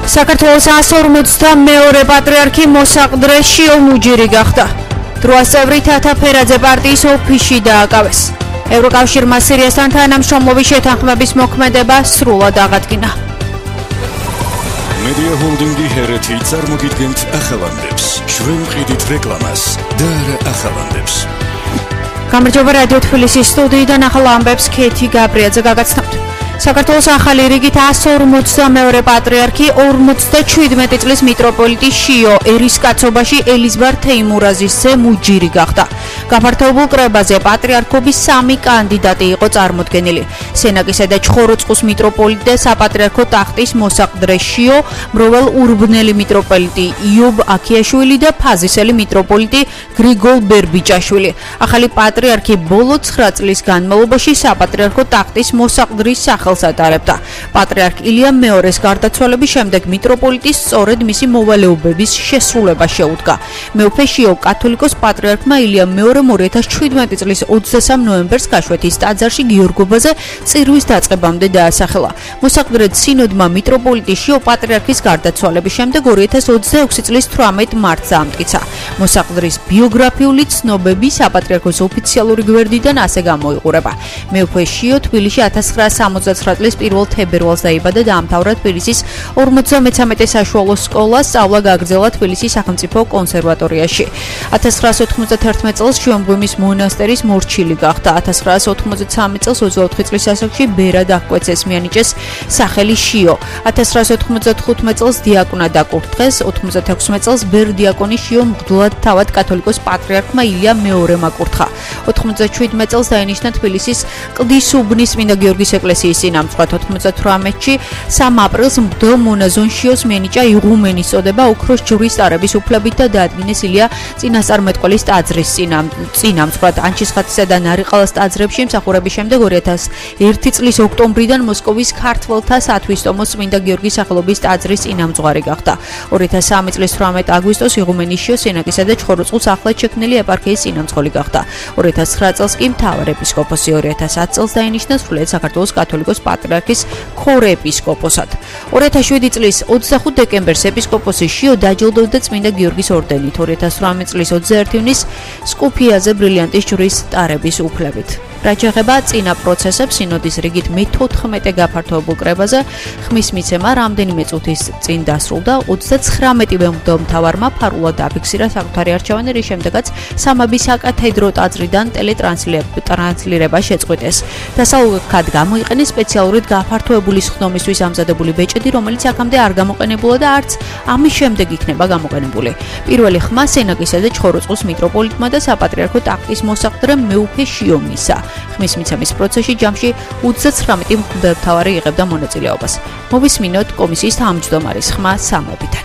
საქართველოს 152 პატრიარქი მოსაყდრე შიო მუჯირი გახდა. დროას წევრი თათა ფერაძე პარტიის ოფისში დააკავეს. ევროკავშირმა სირიასთან თანამშრომლობის შეთანხმების მოქმედება სრულად აღადგინა. მედია ჰოლდინგი ჰერეთი წარმოგიდგენთ ახალამდებს. ჩვენ ვყიდით რეკლამას და არა ახალამდებს. გამარჯობა რადიო თბილისის სტუდიიდან ახალ ამბებს ქეთი გაბრიაძე გაგაცნობთ. საქართველოს ახალი რიგით 152 პატრიარქი 57 წლის მიტროპოლიტი შიო ერისკაცობაში ელიზბარ თეიმურაზის ძე მუჯირი გახდა. გაფართოებულ კრებაზე პატრიარქობის 3 კანდიდატი იყო წარმოდგენილი. სენაკისა და ჩხოროწყუს მიტროპოლიტი და საპატრიარქო ტახტის მოსაყდრე შიო, მროვალ ურბნელი მიტროპოლიტი იობ აქიაშვილი და ფაზისელი მიტროპოლიტი გრიგოლ ბერბიჭაშვილი. ახალი პატრიარქი ბოლო 9 წლის განმავლობაში საპატრიარქო ტახტის მოსაყდრის სახელს ატარებდა. პატრიარქ ილია მეორეს გარდაცვალების შემდეგ მიტროპოლიტის სწორედ მისი მოვალეობების შესრულება შეუდგა. მეუფე შიო კათოლიკოს პატრიარქმა ილია მეორე 2017 წლის 23 ნოემბერს გაშვეთის ტაძარში გიორგობაზე წირვის დაწყებამდე დაასახელა. მოსაყდრედ სინოდმა მიტროპოლიტი შიო პატრიარქის გარდაცვალების შემდეგ 2026 წლის 18 მარტს ამტკიცა. მოსაყდრის ბიოგრაფიული ცნობები საპატრიარქოს ოფიციალური გვერდიდან ასე გამოიყურება. მეუფე შიო თბილისში 1969 წლის 1 თებერვალს დაიბადა და დაამთავრა თბილისის 53 საშუალო სკოლა, სწავლა გააგრძელა თბილისის სახელმწიფო კონსერვატორიაში. 1991 წელს შიომღვიმის მონასტერის მორჩილი გახდა. 1993 წელს 24 წლის ასაკში ბერად აღკვეცეს, მიანიჭეს სახელი შიო. 1995 წელს დიაკვნად აკურთხეს, 96 წელს ბერ-დიაკონი შიო მღვდლად თავად კათოლიკოს პატრიარქმა ილია მეორემ აკურთხა. 97 წელს დაინიშნა თბილისის კლდის უბნის წმინდა გიორგის ეკლესიის წინამძღვრად. 98-ში 3 აპრილს მღვდელ მონაზონ შიოს მიენიჭა იღუმენის წოდება ოქროს ჯვრის ტარების უფლებით და დაადგინეს ილია წინასწარმეტყველის ტაძრის წინამძღვრად. ანჩისხატისა და ნარიყალას ტაძრებში მსახურების შემდეგ 2001 წლის ოქტომბრიდან მოსკოვის ქართველთა სათვისტომოს წმინდა გიორგის სახელობის ტაძრის წინამძღვარი გახდა. 2003 წლის 18 აგვისტოს იღუმენი შიო სენაკისა და ჩხოროწყუს ახლად შექმნილი ეპარქიის წინამძღოლი გახდა. 2009 წელს კი მთავარ ეპისკოპოსი, 2010 წელს დაინიშნა სრულიად საქართველოს კათოლიკოს პატრიარქის ქორეპისკოპოსად. 2007 წლის 25 დეკემბერს ეპისკოპოსი შიო დაჯილდოვდა წმინდა გიორგის ორდენით. 2018 წლის 21 ივნისს სკუფიაზე ბრილიანტის ჯვრის ტარების უფლებით. რაც შეეხება წინა პროცესებს, სინოდის რიგით მე-14 გაფართოებულ კრებაზე ხმის მიცემა რამდენიმე წუთის წინ დასრულდა. 39-ვე მღვდელმთავარმა ფარულად დაფიქსირა საკუთარი არჩევანი, რის შემდეგაც სამების საკათედრო ტაძრიდან ტელეტრანსლირება შეწყვიტეს. დასავლურად გამოიყენეს სპეციალურად გაფართოებული სხდომისთვის ამზადებული ბეჭედი, რომელიც აქამდე არ გამოყენებულა და არც ამის შემდეგ იქნება გამოყენებული. პირველი ხმა სენაკისა და ჩხოროწყუს მიტროპოლიტმა და საპატრიარქო ტახტის მოსაყდრე მეუფე შიო მისცა. ხმის მიცემის პროცესში ჯამში 39 მღვდელმთავარი იღებდა მონაწილეობას. მოვისმინოთ კომისიის თავმჯდომარის ხმა სამებიდან.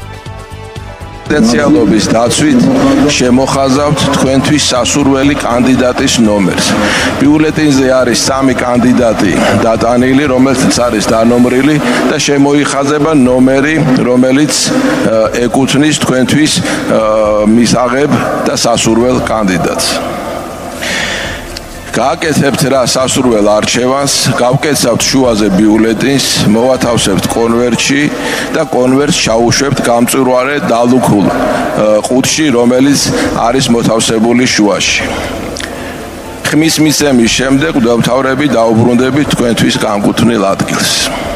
პოტენციალობის დაცვით შემოხაზავთ თქვენთვის სასურველი კანდიდატის ნომერს. ბიულეტენზე არის 3 კანდიდატი დატანილი, რომელთაც არის დანომრილი და შემოიხაზება ნომერი, რომელიც ეკუთვნის თქვენთვის მისაღებ და სასურველ კანდიდატს. გააკეთებთ რა სასურველ არჩევანს, გავკეცავთ შუაზე ბიულეტენს, მოვათავსებთ კონვერტში და კონვერტს ჩაუშვებთ გამწვირვარე დალუქულ ყუთში, რომელიც არის მოთავსებული შუაში. ხმის მიცემის შემდეგ მღვდელმთავრები დაუბრუნდებით თქვენთვის განკუთვნილ ადგილს.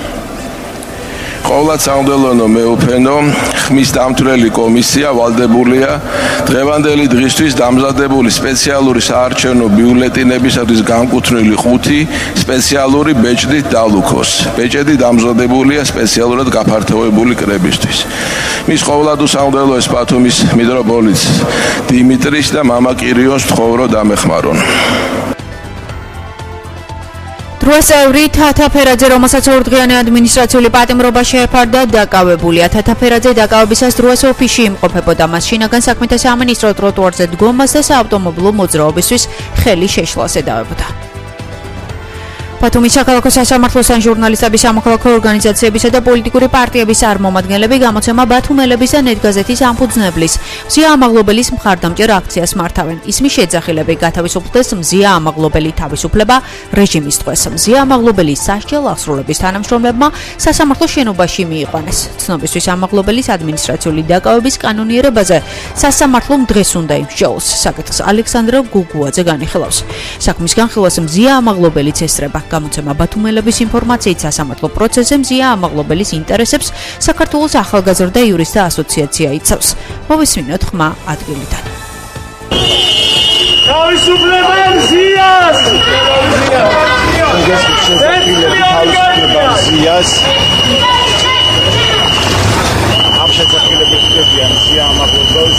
ყოვლად სამღვდელო მეუფენო, ხმის დამთვრელი კომისია ვალდებულია დღევანდელი დღისთვის დამზადებული სპეციალური საარჩევნო ბიულეტენებისათვის განკუთვნილი 5 სპეციალური ბეჭდით დალუქოს. ბეჭედი დამზადებულია სპეციალურად გაფართოებული კრებისთვის. მის ყოვლად უსამღვდელოეს ბათუმის მიტროპოლიტს დიმიტრის და მამა კირიოს თხოვრო დამეხმარონ. დროას წევრი თათა ფერაძე, რომელსაც ორდღიანი ადმინისტრაციული პატიმრობა შეეფარდა, დაკავებულია. თათა ფერაძე დაკავებისას დროას ოფისში იმყოფებოდა. მას შინაგან საქმეთა სამინისტრო ტროტუარზე დგომას და საავტომობილო მოძრაობისთვის ხელი შეშლას ედავებოდა. ბათუმის საქალაქო სასამართლოს ან ჟურნალისტების სამოქალაქო ორგანიზაციებისა და პოლიტიკური პარტიების წარმომადგენლები გამოცემა ბათუმელების და ნეტგაზეთის ამფუძნებლის მზია ამაღლობელის მხარდამჭერ აქციას მართავენ. ისმის შეძახილები გათავისუფლდეს მზია ამაღლობელი თავისუფლება რეჟიმის დღეს. მზია ამაღლობელის სასჯელ აღსრულების თანამშრომლებმა სასამართლოს შენობაში მიიყვანეს. ცნობისთვის ამაღლობელის ადმინისტრაციული დაკავების კანონიერებაზე სასამართლომ დღეს უნდა იმსჯელოს. საკითხს ალექსანდრე გუგუაძე განიხილავს. საქმის განხილვას მზია ამაღლობელიც ესწრება. გამოცემა ბათუმელების ინფორმაციით სასამართლო პროცესზე მზია ამაღლობელის ინტერესებს საქართველოს ახალგაზრდა იურისტთა ასოციაცია იცავს. მოვისმინოთ ხმა ადგილიდან. თავისუფლება მზიას! ამ შეძახილებას ხდებიან მზია ამაღლობელს.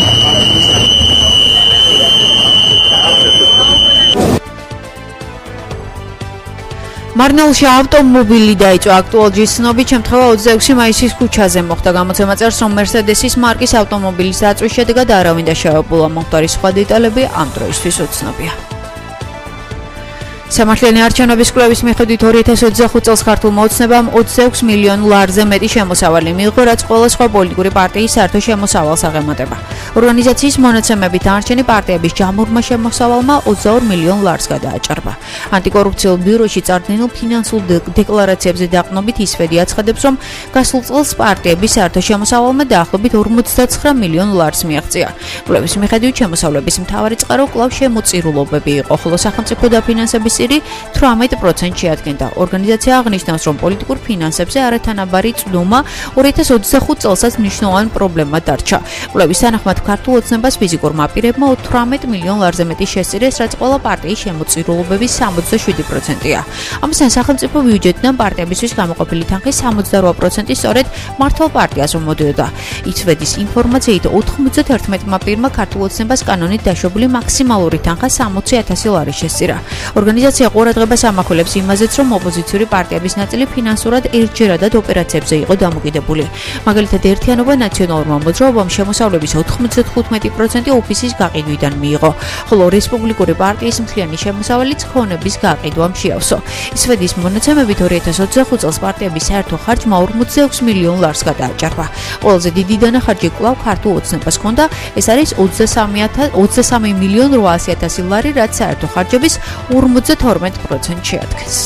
მარნეულში ავტომობილი დაიწვა. აქტუალჯის ცნობით შემთხვევა 26 მაისის ქუჩაზე მოხდა. გამოცემა წერს, რომ მერსედესის მარკის ავტომობილის დაწვის შედეგად არავინ დაშავებულა. მომხდარი სხვა დეტალები ამ დროისთვის უცნობია. სამართლიანი არჩევნების კვლევის მიხედვით 2025 წელს ქართულმა ოცნებამ 26 მილიონ ლარზე მეტი შემოსავალი მიიღო, რაც ყველა სხვა პოლიტიკური პარტიის საერთო შემოსავალს აღემატება. ორგანიზაციის მონაცემებით დანარჩენი პარტიების ჯამურმა შემოსავალმა 22 მილიონ ლარს გადააჭარბა. ანტიკორუფციულ ბიუროში წარდგენილ ფინანსურ დეკლარაციებზე დაყრდნობით ისვედი აცხადებს, რომ გასულ წელს პარტიების საერთო შემოსავალმა დაახლოებით 59 მილიონ ლარს მიაღწია. კვლევის მიხედვით შემოსავლების მთავარი წყარო კვლავ შემოწირულობები იყო, ხოლო სახელმწიფო დაფინანსების 18% შეადგენდა. ორგანიზაცია აღნიშნავს, რომ პოლიტიკურ ფინანსებზე არათანაბარი წვდომა 2025 წელსაც მნიშვნელოვანი პრობლემა დარჩა. კვლევის თანახმად ქართულ ოცნებას ფიზიკურმა პირებმა 18 მილიონ ლარზე მეტი შესწირეს, რაც ყველა პარტიის შემოწირულობების 67%-ია. ამასთან სახელმწიფო ბიუჯეტიდან პარტიებისთვის გამოყოფილი თანხის 78% სწორედ მართლ პარტიას მომდიოდა. იცვედის ინფორმაციით 91 პირმა ქართულ ოცნებას კანონით დაშვებული მაქსიმალური თანხა 60,000 ლარი შესწირა. ორგანიზაცია ყურადღებას ამახვილებს იმაზეც, რომ ოპოზიციური პარტიების ნაწილი ფინანსურად ერთჯერადად ოპერაციებზე იყო დამოკიდებული. მაგალითად, ერთიანობა ნაციონალურმა მოძრაობამ შემოსავლების 95% ოფისის გაყიდვიდან მიიღო, ხოლო რესპუბლიკური პარტიის მთლიანი შემოსავალიც ქონების გაყიდვამ შეავსო. ისვედის მონაცემებით 2025 წელს პარტიების საერთო ხარჯმა 46 მილიონ ლარს გადააჭარბა. ყველაზე დიდი დანახარჯი კვლავ ქართულ ოცნებას ჰქონდა, ეს არის 23 მილიონ 800,000 ლარი, რაც საერთო ხარჯების 52% შეადგენს.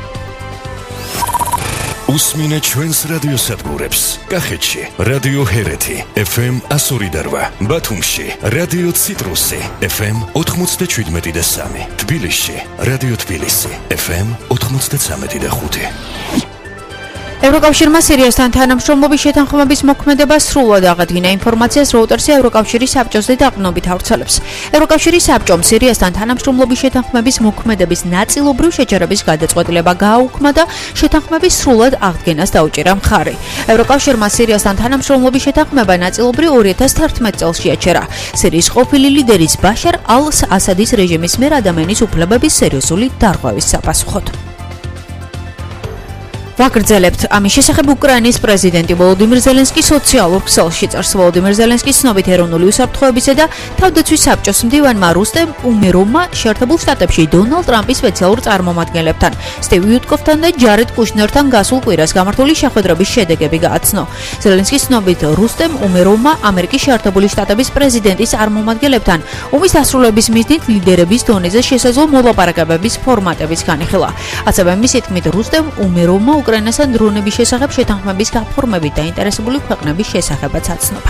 უსმინე ჩვენს რადიოსადგურებს. კახეთში რადიო ჰერეთი FM 102.8, ბათუმში რადიო ციტრუსი FM 97.3, თბილისში რადიო თბილისი FM 93.5. ევროკავშირმა სირიასთან თანამშრომლობის შეთანხმების მოქმედება სრულად აღადგინა. ინფორმაციას როუტერსი ევროკავშირის საბჭოზე დაყრდნობით ავრცელებს. ევროკავშირის საბჭომ სირიასთან თანამშრომლობის შეთანხმების მოქმედების ნაწილობრივ შეჯერების გადაწყვეტილება გააუქმა და შეთანხმების სრულად აღდგენას დაუჭირა მხარი. ევროკავშირმა სირიასთან თანამშრომლობის შეთანხმება ნაწილობრივ 2011 წელს შეაჩერა. სირიის ყოფილი ლიდერის ბაშარ ალ-ასადის რეჟიმის მიერ ადამიანის უფლებების სერიოზული დარღვევის საპასუხოდ. ვაგრძელებთ. ამის შესახებ უკრაინის პრეზიდენტი ვოლოდიმირ ზელენსკი სოციალურ ქსელში წერს. ვოლოდიმირ ზელენსკის ცნობით ეროვნული უსაფრთხოებისა და თავდაცვის საბჭოს მდივანმა რუსტემ უმეროვმა შეერთებულ შტატებში დონალდ ტრამპის სპეციალურ წარმომადგენლებთან, სტივ ვიტკოფთან და ჯარედ კუშნერთან გასულ კვირას გამართული შეხვედრების შედეგები გააცნო. ზელენსკის ცნობით რუსტემ უმეროვმა ამერიკის შეერთებული შტატების პრეზიდენტის წარმომადგენლებთან ომის დასრულების მიზნით ლიდერების დონეზე შესაძლო მოლაპარაკებების ფორმატების განიხილა. ასევე მისი თქმით რუსტემ უმეროვმა უკრაინასთან დრონების შესახებ შეთანხმების გაფორმებით დაინტერესებული ქვეყნების შესახებაც აცნობა.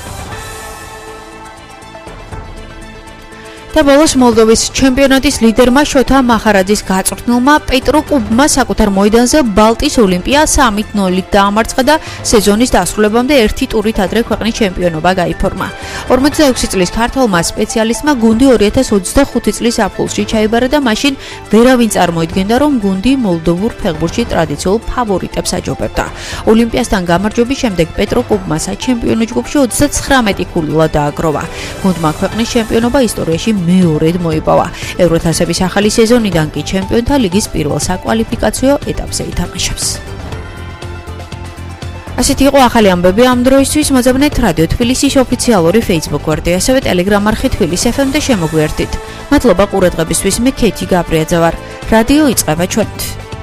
და ბოლოს მოლდოვის ჩემპიონატის ლიდერმა შოთა მახარაძის გაწვრთნილმა პეტრო კუბმა საკუთარ მოედანზე ბალტის ოლიმპია 3-0-ით დაამარცხა და სეზონის დასრულებამდე ერთი ტურით ადრე ქვეყნის ჩემპიონობა გაიფორმა. 46 წლის ქართველმა სპეციალისტმა გუნდი 2025 წლის აპრილში ჩაიბარა და მაშინ ვერავინ წარმოიდგენდა, რომ გუნდი მოლდოვურ ფეხბურთში ტრადიციულ ფავორიტებს აჯობებდა. ოლიმპიასთან გამარჯვების შემდეგ პეტრო კუბმა საჩემპიონო ჯგუფში 39 ქულილა დააგროვა. გუნდმა ქვეყნის ჩემპიონობა ისტორიაში მეორედ მოიპოვა. ევროთასების ახალი სეზონიდან კი ჩემპიონთა ლიგის პირველ საკვალიფიკაციო ეტაპზე ითამაშებს. ასეთი იყო ახალი ამბები ამ დროისთვის. მოძებნეთ რადიო თბილისის ოფიციალური Facebook გვერდი, ასევე Telegram არხი თბილისი FM და შემოგვიერთდით. მადლობა ყურადღებისთვის. მე ქეთი გაბრიაძე ვარ. რადიო იწყება ჩვენით.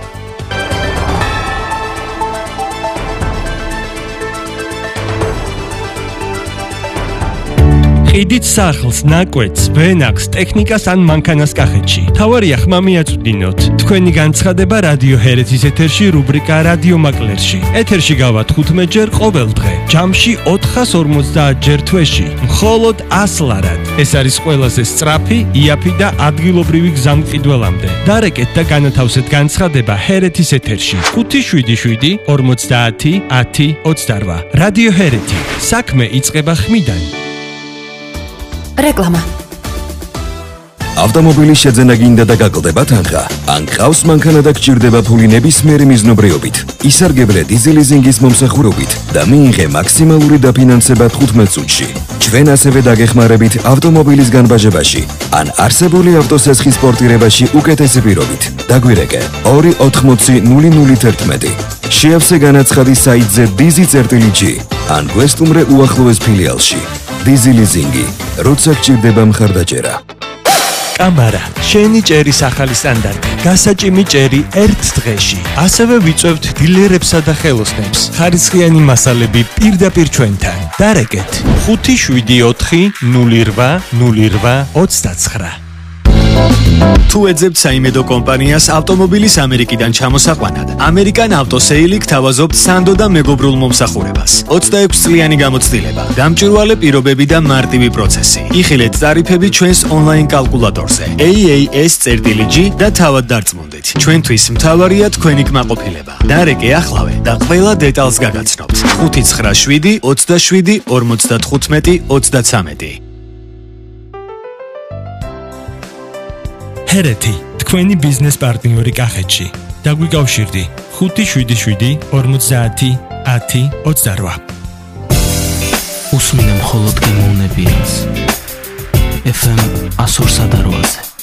ყიდით სახლს, ნაკვეთს, ვენახს, ტექნიკას ან მანქანას კახეთში. თავარია ხმა მიაწვდინოთ. თქვენი განცხადება რადიო ჰერეთის ეთერში რუბრიკა რადიო მაკლერში. ეთერში გავა 15 ჯერ ყოველ დღე. ჯამში 450 ჯერ თვეში. მხოლოდ 100 ლარად. ეს არის ყველაზე სწრაფი, იაფი და ადგილობრივი გზამყიდველამდე. დარეკეთ და განათავსეთ განცხადება ჰერეთის ეთერში. 577 50 10 28. რადიო ჰერეთი. საქმე იწყება ხმიდან. რეკლამა. ავტომობილის შეძენა გინდა და გაგლდება თანხა. ან ყავს მანქანა და გჭირდება ფული ნებისმიერი მიზნობრიობით. ისარგებლე დიზელიზინგის მომსახურებით და მიიღე მაქსიმალური დაფინანსება 15 წუთში. ჩვენ ასევე დაგეხმარებით ავტომობილის განბაჟებაში ან არსებული ავტოსესხის პორტირებაში უკეთესი პირობით. დაგვირეკე 280 შეავსე განაცხადი საიტზე dizi.g ან გვესტუმრე უახლოეს ფილიალში. დიზელიზინგი, როცა გჭირდება მხარდაჭერა. კამარა, შენი ჭერის ახალი სტანდარტი. გასაჭიმი ჭერი ერთ დღეში. ასევე ვიწევთ დილერებსა და ხელოსნებს. ხარისხიანი მასალები პირდაპირ ჩვენთან. დარეკეთ 574 08 08 29. თუ ეძებთ საიმედო კომპანიას ავტომობილის ამერიკიდან ჩამოსაყვანად, ამერიკან ავტოსეილი გთავაზობთ სანდო და მეგობრულ მომსახურებას. 26 წლიანი გამოცდილება, გამჭვირვალე პირობები და მარტივი პროცესი. იხილეთ ტარიფები ჩვენს ონლაინ კალკულატორზე. AAS.G და თავად დარწმუნდით. ჩვენთვის მთავარია თქვენი კმაყოფილება. დარეკე ახლავე და ყველა დეტალს გაგაცნობთ. 597 27 55 33. ჰერეთი, თქვენი ბიზნეს პარტნიორი კახეთში. დაგვიკავშირდი 577 50 10 28. უსმინე მხოლოდ გემოვნებიანს. FM 102.8-ზე.